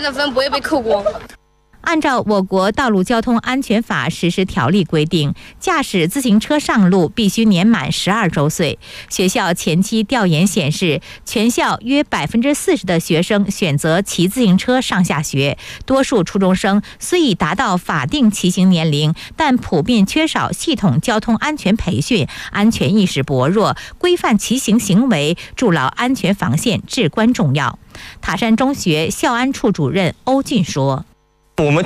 的分不会被扣光。 按照我国道路交通安全法实施条例规定，驾驶自行车上路必须年满12周岁。学校前期调研显示，全校约40%的学生选择骑自行车上下学，多数初中生虽已达到法定骑行年龄，但普遍缺少系统交通安全培训，安全意识薄弱，规范骑行行为，筑牢安全防线至关重要。塔山中学校安处主任欧俊说：“ 我们